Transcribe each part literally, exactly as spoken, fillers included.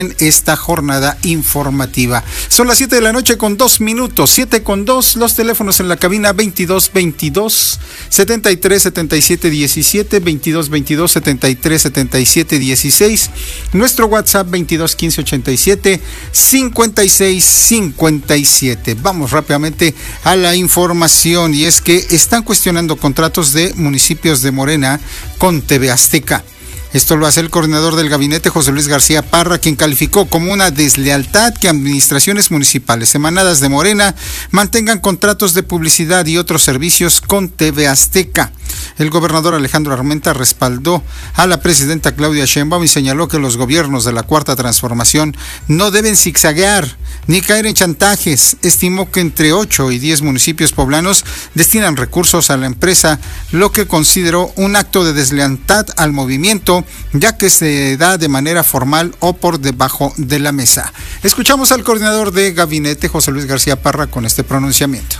en esta jornada informativa. Son las siete de la noche con dos minutos, siete con dos, los teléfonos en la cabina veintidós veintidós, setenta y tres setenta y siete diecisiete, veintidós veintidós, setenta y tres setenta y siete dieciséis, nuestro WhatsApp veintidós quince ochenta y siete, cincuenta y seis cincuenta y siete. Vamos rápidamente a la información, y es que están cuestionando contratos de municipios de Morena con T V Azteca. Esto lo hace el coordinador del gabinete, José Luis García Parra, quien calificó como una deslealtad que administraciones municipales emanadas de Morena mantengan contratos de publicidad y otros servicios con T V Azteca. El gobernador Alejandro Armenta respaldó a la presidenta Claudia Sheinbaum y señaló que los gobiernos de la Cuarta Transformación no deben zigzaguear ni caer en chantajes. Estimó que entre ocho y diez municipios poblanos destinan recursos a la empresa, lo que consideró un acto de deslealtad al movimiento, ya que se da de manera formal o por debajo de la mesa. Escuchamos al coordinador de gabinete, José Luis García Parra, con este pronunciamiento.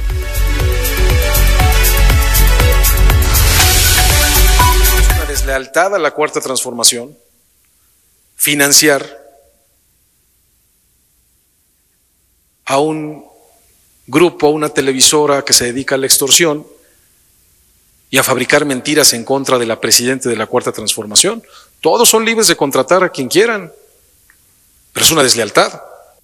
Es una deslealtad a la Cuarta Transformación financiar a un grupo, a una televisora que se dedica a la extorsión y a fabricar mentiras en contra de la presidenta de la Cuarta Transformación. Todos son libres de contratar a quien quieran, pero es una deslealtad.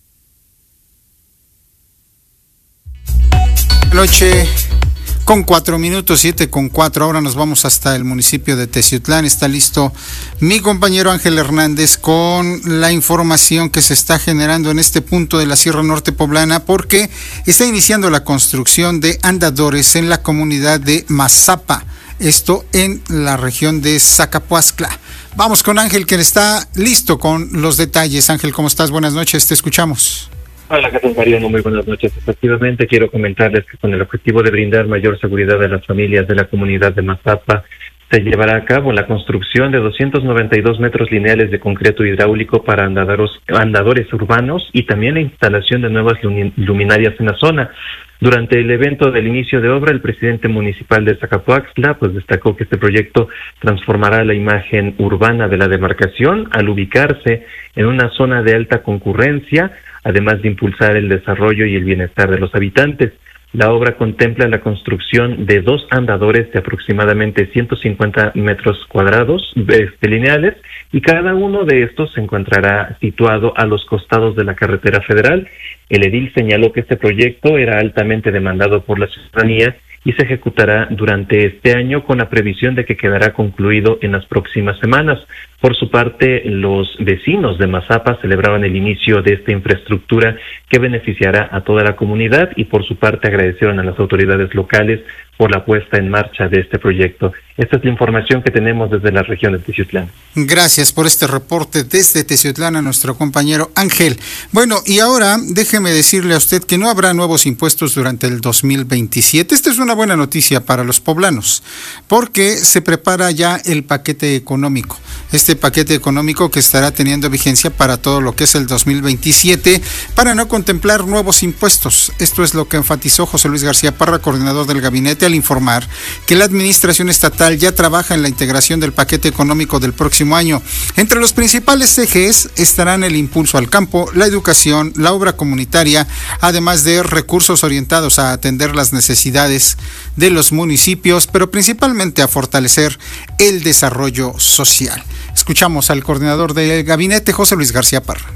Noche con cuatro minutos, siete con cuatro. Ahora nos vamos hasta el municipio de Teciutlán. Está listo mi compañero Ángel Hernández con la información que se está generando en este punto de la Sierra Norte Poblana, porque está iniciando la construcción de andadores en la comunidad de Mazapa, esto en la región de Zacapuazcla. Vamos con Ángel, quien está listo con los detalles. Ángel, ¿cómo estás? Buenas noches, te escuchamos. Hola, ¿qué tal, Mariano? Muy buenas noches. Efectivamente, quiero comentarles que con el objetivo de brindar mayor seguridad a las familias de la comunidad de Mazapa, se llevará a cabo la construcción de doscientos noventa y dos metros lineales de concreto hidráulico para andadores, andadores urbanos, y también la instalación de nuevas luminarias en la zona. Durante el evento del inicio de obra, el presidente municipal de Zacapuaxtla pues destacó que este proyecto transformará la imagen urbana de la demarcación al ubicarse en una zona de alta concurrencia, además de impulsar el desarrollo y el bienestar de los habitantes. La obra contempla la construcción de dos andadores de aproximadamente ciento cincuenta metros cuadrados este, lineales, y cada uno de estos se encontrará situado a los costados de la carretera federal. El edil señaló que este proyecto era altamente demandado por la ciudadanía y se ejecutará durante este año con la previsión de que quedará concluido en las próximas semanas. Por su parte, los vecinos de Mazapa celebraban el inicio de esta infraestructura que beneficiará a toda la comunidad, y por su parte agradecieron a las autoridades locales por la puesta en marcha de este proyecto. Esta es la información que tenemos desde la región de Teciutlán. Gracias por este reporte desde Teciutlán a nuestro compañero Ángel. Bueno, y ahora déjeme decirle a usted que no habrá nuevos impuestos durante el dos mil veintisiete. Esta es una buena noticia para los poblanos, porque se prepara ya el paquete económico. Este paquete económico que estará teniendo vigencia para todo lo que es el dos mil veintisiete, para no contemplar nuevos impuestos. Esto es lo que enfatizó José Luis García Parra, coordinador del gabinete, al informar que la administración estatal ya trabaja en la integración del paquete económico del próximo año. Entre los principales ejes estarán el impulso al campo, la educación, la obra comunitaria, además de recursos orientados a atender las necesidades de los municipios, pero principalmente a fortalecer el desarrollo social. Escuchamos al coordinador del gabinete, José Luis García Parra.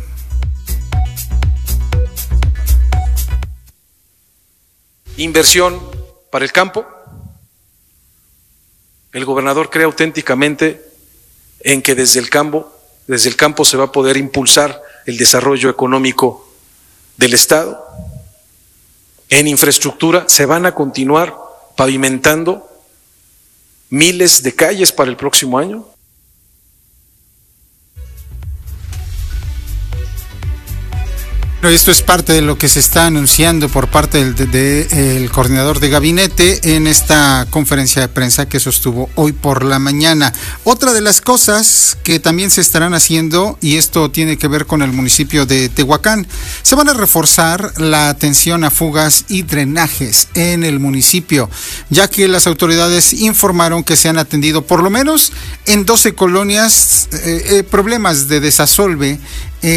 Inversión para el campo. El gobernador cree auténticamente en que desde el campo, desde el campo se va a poder impulsar el desarrollo económico del Estado. En infraestructura se van a continuar pavimentando miles de calles para el próximo año. Pero esto es parte de lo que se está anunciando por parte del de, de, el coordinador de gabinete en esta conferencia de prensa que sostuvo hoy por la mañana. Otra de las cosas que también se estarán haciendo, y esto tiene que ver con el municipio de Tehuacán, se van a reforzar la atención a fugas y drenajes en el municipio, ya que las autoridades informaron que se han atendido por lo menos en doce colonias eh, eh, problemas de desasolve